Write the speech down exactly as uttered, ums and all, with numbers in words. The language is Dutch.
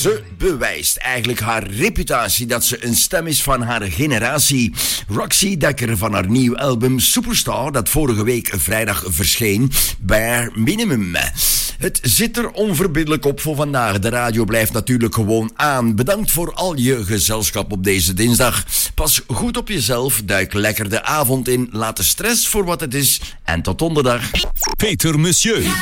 Ze bewijst eigenlijk haar reputatie dat ze een stem is van haar generatie. Roxy Dekker van haar nieuw album Superstar, dat vorige week vrijdag verscheen, Bare Minimum. Het zit er onverbiddelijk op voor vandaag. De radio blijft natuurlijk gewoon aan. Bedankt voor al je gezelschap op deze dinsdag. Pas goed op jezelf, duik lekker de avond in, laat de stress voor wat het is en tot donderdag. Peter Monsieur.